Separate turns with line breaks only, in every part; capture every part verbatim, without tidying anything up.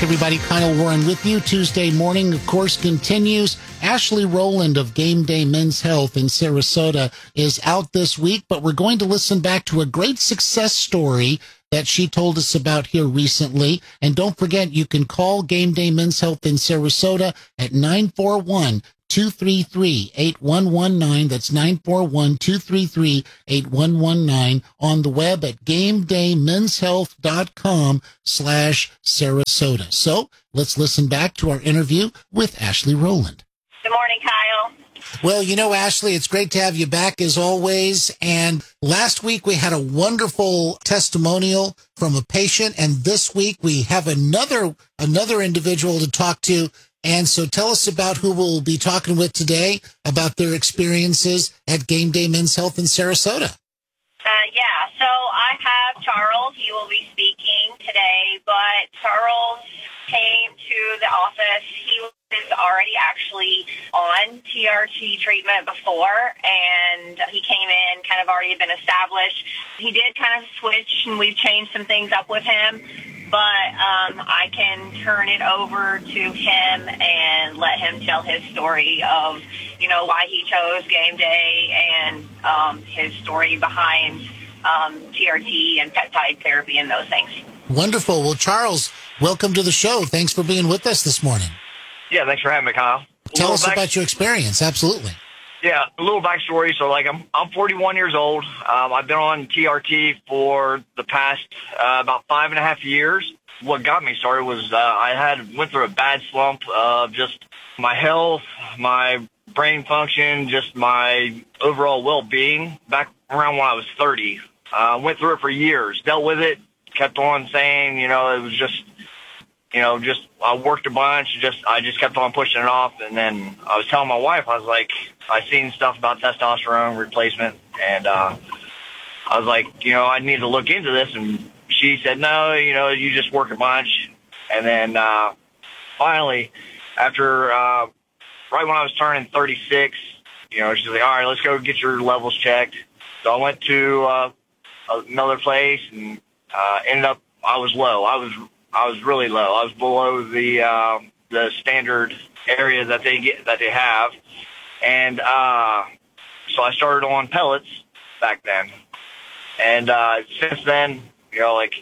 back, everybody. Kyle Warren with you. Tuesday morning, of course, continues. Ashley Rowland of Game Day Men's Health in Sarasota is out this week, but we're going to listen back to a great success story that she told us about here recently. And don't forget, you can call Game Day Men's Health in Sarasota at nine four one, two three three, eight one one nine. That's nine four one, two three three, eight one one nine. On the web at gamedaymen'shealth.com slash Sarasota. So let's listen back to our interview with Ashley Rowland.
Good morning, Kyle.
Well, you know, Ashley, it's great to have you back as always. And last week we had a wonderful testimonial from a patient, and this week we have another another individual to talk to. And so tell us about who we'll be talking with today, about their experiences at Game Day Men's Health in Sarasota.
Uh, yeah, so I have Charles. He will be speaking today, but Charles came to the office. He was already actually on T R T treatment before, and he came in kind of already been established. He did kind of switch, and we've changed some things up with him, but um, I can turn it over to him and let him tell his story of, you know, why he chose Game Day and um, his story behind um, T R T and peptide therapy and those things.
Wonderful. Well, Charles, welcome to the show. Thanks for being with us this morning.
Yeah, thanks for having me, Kyle.
Tell us
back-
about your experience. Absolutely.
Yeah, a little backstory. So, like, I'm I'm forty-one years old. Um, I've been on T R T for the past uh, about five and a half years. What got me started was uh, I had went through a bad slump of just my health, my brain function, just my overall well-being back around when I was thirty. I uh, went through it for years, dealt with it, kept on saying, you know, it was just, you know, just I worked a bunch, just I just kept on pushing it off. And then I was telling my wife, I was like, I seen stuff about testosterone replacement, and uh, I was like, you know, I need to look into this. And she said, no, you know, you just work a bunch. And then uh, finally, after uh, right when I was turning thirty-six, you know, she's like, all right, let's go get your levels checked. So I went to uh, another place and uh, ended up I was low. I was I was really low. I was below the uh, the standard area that they get that they have, and uh, so I started on pellets back then. And uh, since then, you know, like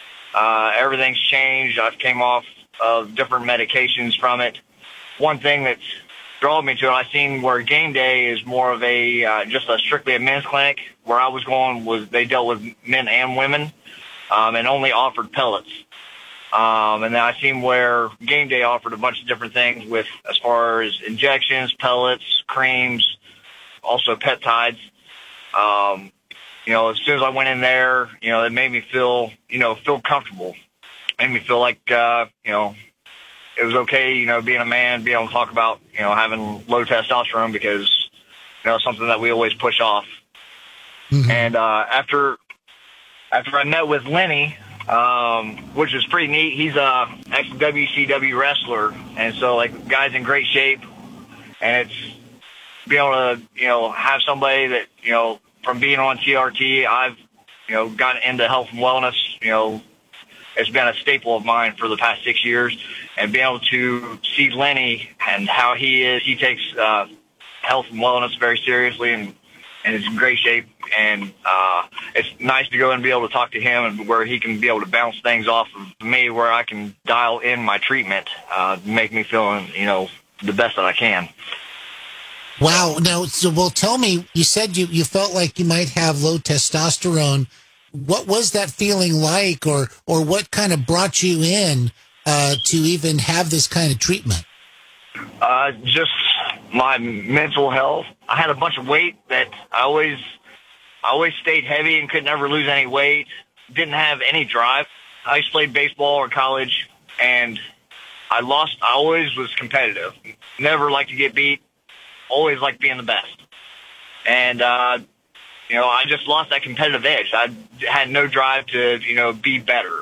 uh, everything's changed. I've came off of different medications from it. One thing that's drawn me to it, I seen where Game Day is more of a uh, just a strictly a men's clinic. Where I was going was they dealt with men and women, um, and only offered pellets. Um, and then I seen where Game Day offered a bunch of different things with as far as injections, pellets, creams, also peptides. Um, you know, as soon as I went in there, you know, it made me feel, you know, feel comfortable. Made me feel like, uh, you know, it was okay, you know, being a man, being able to talk about, you know, having low testosterone because, you know, it's something that we always push off. Mm-hmm. And uh, after after I met with Lenny, um, which is pretty neat, he's a ex-W C W wrestler, and so, like, the guy's in great shape, and it's being able to, you know, have somebody that, you know, from being on T R T, I've, you know, gotten into health and wellness, you know, it's been a staple of mine for the past six years, and being able to see Lenny and how he is, he takes uh, health and wellness very seriously, and, and is in great shape, and uh, it's nice to go and be able to talk to him and where he can be able to bounce things off of me where I can dial in my treatment, uh, make me feel, you know, the best that I can.
Wow. Now, so, well, tell me, you said you, you felt like you might have low testosterone. What was that feeling like, or or what kind of brought you in uh, to even have this kind of treatment?
Uh, just my mental health. I had a bunch of weight that I always, I always stayed heavy and could never lose any weight. Didn't have any drive. I used to play baseball in college, and I lost. I always was competitive. Never liked to get beat. Always liked being the best. And, uh, you know, I just lost that competitive edge. I had no drive to, you know, be better.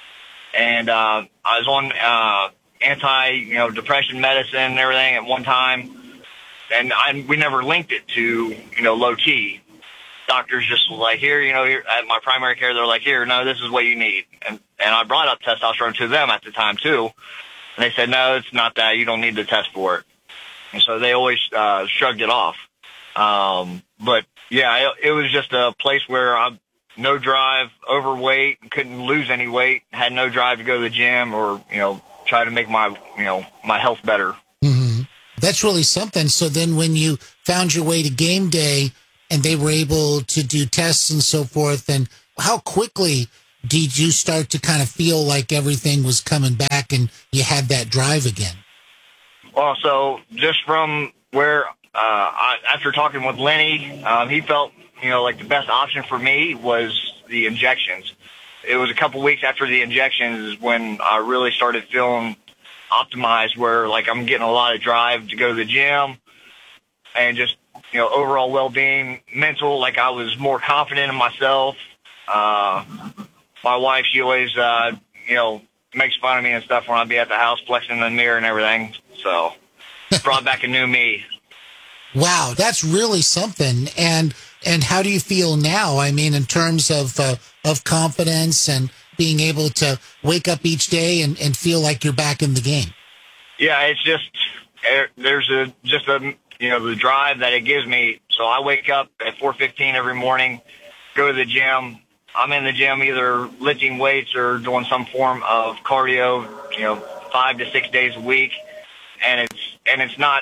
And uh, I was on uh, anti, you know, depression medicine and everything at one time. And I, we never linked it to, you know, low T. doctors just was like, here, you know, here at my primary care, they're like, here, no, this is what you need. And, and I brought up testosterone to them at the time too. And they said, no, it's not that. You don't need to test for it. And so they always uh, shrugged it off. Um, but yeah, it, it was just a place where I'm no drive, overweight, couldn't lose any weight, had no drive to go to the gym or, you know, try to make my, you know, my health better.
Mm-hmm. That's really something. So then when you found your way to game day and they were able to do tests and so forth, and how quickly did you start to kind of feel like everything was coming back and you had that drive again?
Well, so just from where, uh, I, after talking with Lenny, um, he felt, you know, like the best option for me was the injections. It was a couple weeks after the injections is when I really started feeling optimized, where like I'm getting a lot of drive to go to the gym and just, you know, overall well-being, mental, like I was more confident in myself. Uh, my wife, she always, uh, you know, makes fun of me and stuff when I be at the house flexing in the mirror and everything. So brought back a new me.
Wow, that's really something. And and how do you feel now? I mean, in terms of uh, of confidence and being able to wake up each day and, and feel like you're back in the game.
Yeah, it's just there's a just a you know the drive that it gives me. So I wake up at four fifteen every morning, go to the gym. I'm in the gym either lifting weights or doing some form of cardio. You know, five to six days a week, and it's and it's not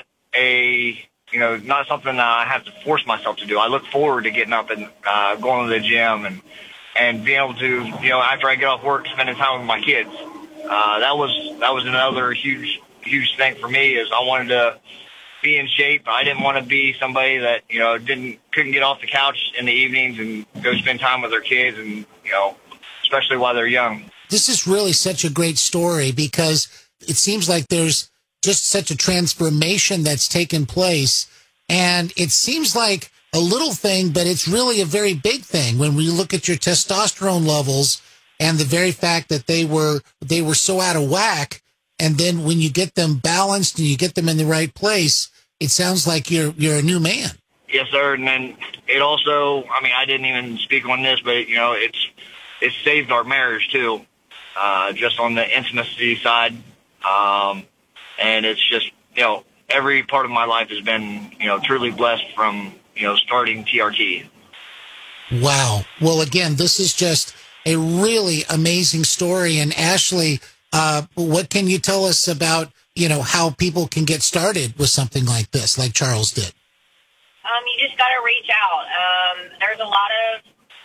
a you know not something that I have to force myself to do. I look forward to getting up and uh, going to the gym and. And being able to, you know, after I get off work, spending time with my kids. Uh, that was that was another huge, huge thing for me is I wanted to be in shape. I didn't want to be somebody that, you know, didn't couldn't get off the couch in the evenings and go spend time with their kids and, you know, especially while they're young.
This is really such a great story because it seems like there's just such a transformation that's taken place. And it seems like a little thing, but it's really a very big thing when we look at your testosterone levels and the very fact that they were they were so out of whack. And then when you get them balanced and you get them in the right place, it sounds like you're you're a new man.
Yes, sir. And then it also, I mean, I didn't even speak on this, but you know, it's it saved our marriage too, uh, just on the intimacy side. Um, and it's just, you know, every part of my life has been, you know, truly blessed from, you know, starting T R T.
Wow. Well, again, this is just a really amazing story. And Ashley, uh, what can you tell us about, you know, how people can get started with something like this, like Charles did?
Um, you just got to reach out. Um, there's a lot of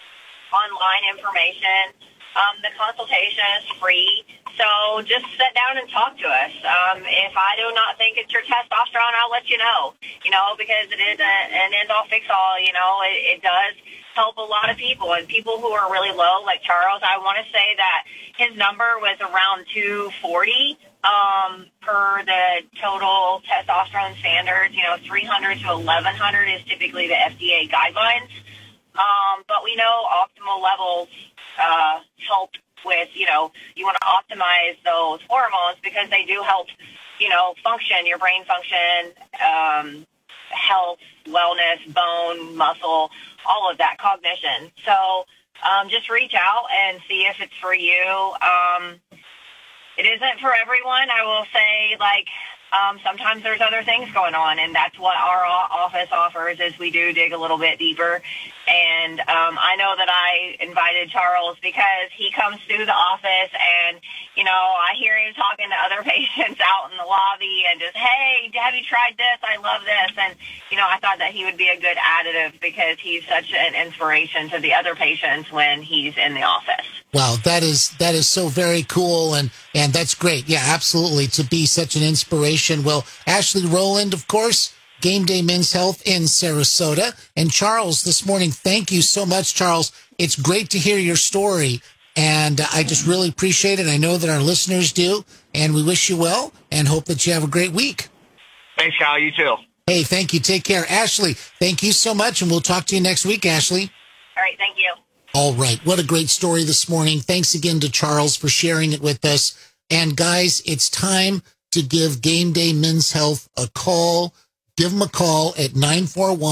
online information. Um, the consultation is free. So just sit down and talk to us. Um, if I do not think it's your testosterone, I'll let you know, you know, because it is a, an end-all, fix-all, you know, it, it does help a lot of people. And people who are really low, like Charles, I want to say that his number was around two forty um, per the total testosterone standards. You know, three hundred to eleven hundred is typically the F D A guidelines. Um, but we know optimal levels uh, help with, you know, you want to optimize those hormones because they do help, you know, function, your brain function, um, health, wellness, bone, muscle, all of that, cognition. So um, just reach out and see if it's for you. Um, it isn't for everyone. I will say, like, um, sometimes there's other things going on, and that's what our office offers is we do dig a little bit deeper. And um, I know that I invited Charles because he comes through the office and, you know, I hear him talking to other patients out in the lobby and just, hey, have you tried this? I love this. And, you know, I thought that he would be a good additive because he's such an inspiration to the other patients when he's in the office.
Wow, that is that is so very cool, and, and that's great. Yeah, absolutely, to be such an inspiration. Well, Ashley Rowland, of course, Game Day Men's Health in Sarasota. And Charles, this morning, thank you so much, Charles. It's great to hear your story, and I just really appreciate it. I know that our listeners do, and we wish you well and hope that you have a great week.
Thanks, Kyle. You too.
Hey, thank you. Take care. Ashley, thank you so much, and we'll talk to you next week, Ashley.
All right, thank you.
All right. What a great story this morning. Thanks again to Charles for sharing it with us. And guys, it's time to give Game Day Men's Health a call. Give them a call at nine four one,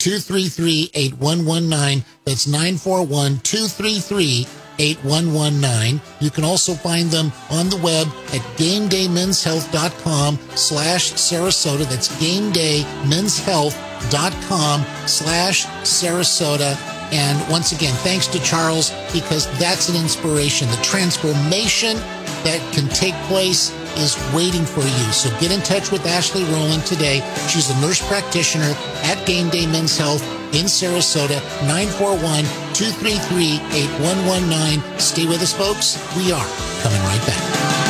two three three, eight one one nine. That's nine four one, two three three, eight one one nine. You can also find them on the web at gamedaymenshealth.com slash Sarasota. That's gamedaymenshealth.com slash Sarasota. And once again, thanks to Charles, because that's an inspiration. The transformation that can take place is waiting for you. So get in touch with Ashley Rowland today. She's a nurse practitioner at Game Day Men's Health in Sarasota, nine four one, two three three, eight one one nine. Stay with us, folks. We are coming right back.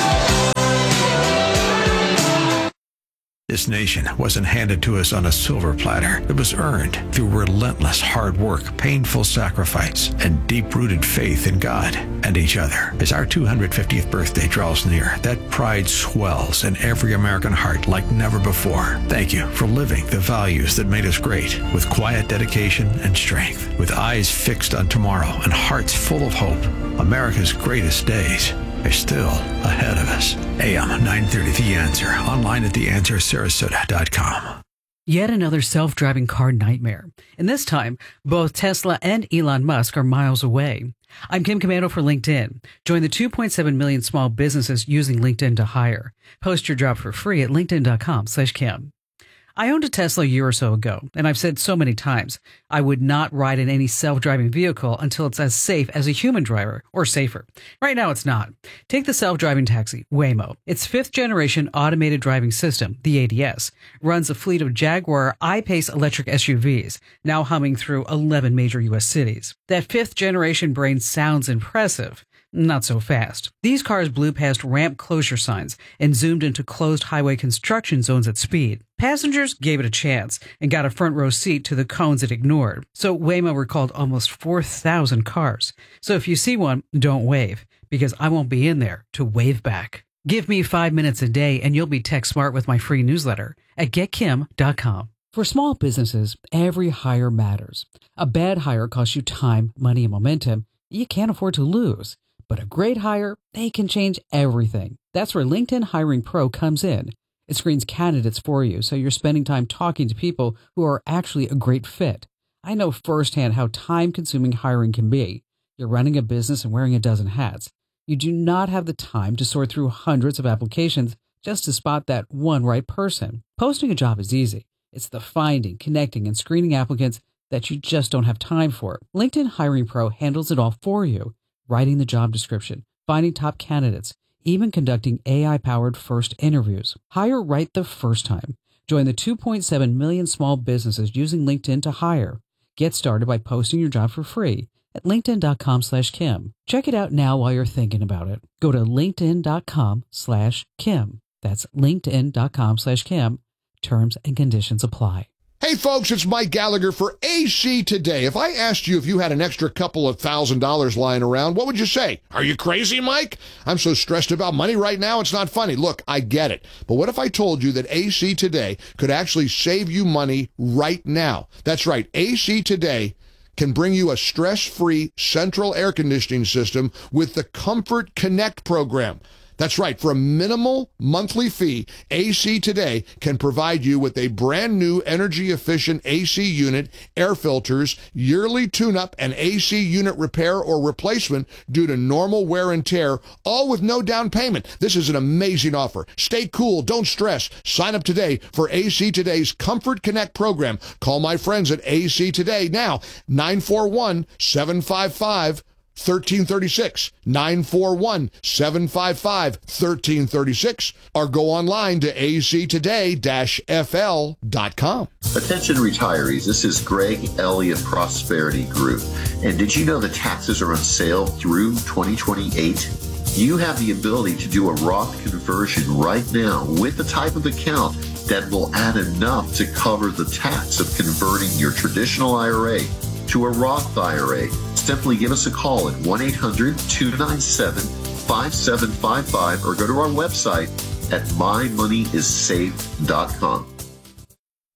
This nation wasn't handed to us on a silver platter. It was earned through relentless hard work, painful sacrifice, and deep-rooted faith in God and each other. As our two hundred fiftieth birthday draws near, that pride swells in every American heart like never before. Thank you for living the values that made us great, with quiet dedication and strength, with eyes fixed on tomorrow and hearts full of hope. America's greatest days are still ahead of us. A M nine thirty, The Answer. Online at the answer sarasota dot com.
Yet another self-driving car nightmare. And this time, both Tesla and Elon Musk are miles away. I'm Kim Commando for LinkedIn. Join the two point seven million small businesses using LinkedIn to hire. Post your job for free at linkedin.com slash Kim. I owned a Tesla a year or so ago, and I've said so many times, I would not ride in any self-driving vehicle until it's as safe as a human driver, or safer. Right now, it's not. Take the self-driving taxi, Waymo. Its fifth-generation automated driving system, the A D S, runs a fleet of Jaguar I-Pace electric S U Vs, now humming through eleven major U S cities. That fifth-generation brain sounds impressive. Not so fast. These cars blew past ramp closure signs and zoomed into closed highway construction zones at speed. Passengers gave it a chance and got a front row seat to the cones it ignored. So Waymo recalled almost four thousand cars. So if you see one, don't wave, because I won't be in there to wave back. Give me five minutes a day and you'll be tech smart with my free newsletter at get kim dot com. For small businesses, every hire matters. A bad hire costs you time, money, and momentum you can't afford to lose. But a great hire, they can change everything. That's where LinkedIn Hiring Pro comes in. It screens candidates for you, so you're spending time talking to people who are actually a great fit. I know firsthand how time-consuming hiring can be. You're running a business and wearing a dozen hats. You do not have the time to sort through hundreds of applications just to spot that one right person. Posting a job is easy. It's the finding, connecting, and screening applicants that you just don't have time for. LinkedIn Hiring Pro handles it all for you. Writing the job description, finding top candidates, even conducting A I-powered first interviews. Hire right the first time. Join the two point seven million small businesses using LinkedIn to hire. Get started by posting your job for free at linkedin.com slash Kim. Check it out now while you're thinking about it. Go to linkedin.com slash Kim. That's linkedin.com slash Kim. Terms and conditions apply.
Hey folks, it's Mike Gallagher for A C Today. If I asked you if you had an extra couple of thousand dollars lying around, what would you say? Are you crazy, Mike? I'm so stressed about money right now, it's not funny. Look, I get it. But what if I told you that A C Today could actually save you money right now? That's right. A C Today can bring you a stress-free central air conditioning system with the Comfort Connect program. That's right. For a minimal monthly fee, A C Today can provide you with a brand new energy-efficient A C unit, air filters, yearly tune-up, and A C unit repair or replacement due to normal wear and tear, all with no down payment. This is an amazing offer. Stay cool. Don't stress. Sign up today for A C Today's Comfort Connect program. Call my friends at A C Today now, nine four one, seven five five, one three three six, nine four one, seven five five, one three three six, or go online to a c today dash f l dot com.
Attention retirees, this is Greg Elliott Prosperity Group. And did you know that taxes are on sale through twenty twenty-eight? You have the ability to do a Roth conversion right now with the type of account that will add enough to cover the tax of converting your traditional I R A to a Roth I R A. Simply give us a call at one eight hundred, two nine seven, five seven five five or go to our website at my money is safe dot com.